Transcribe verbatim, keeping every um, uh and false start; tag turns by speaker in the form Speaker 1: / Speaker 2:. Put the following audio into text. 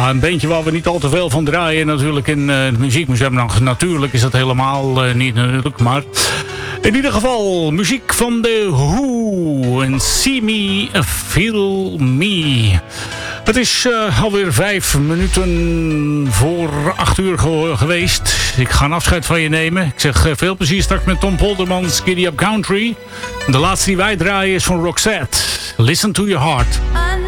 Speaker 1: Ja, een bandje waar we niet al te veel van draaien natuurlijk in uh, het muziekmuseum. Nou, natuurlijk is dat helemaal uh, niet natuurlijk, maar in ieder geval muziek van de Who en See Me, Feel Me. Het is uh, alweer vijf minuten voor acht uur ge- geweest. Ik ga een afscheid van je nemen. Ik zeg uh, veel plezier straks met Tom Polderman's Giddy Up Country. De laatste die wij draaien is van Roxette. Listen to your heart.